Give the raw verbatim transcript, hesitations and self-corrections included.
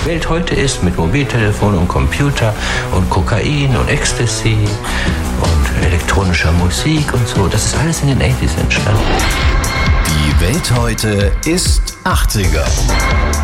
Welt heute ist mit Mobiltelefon und Computer und Kokain und Ecstasy und elektronischer Musik und so. Das ist alles in den achtziger entstanden. Die Welt heute ist achtziger.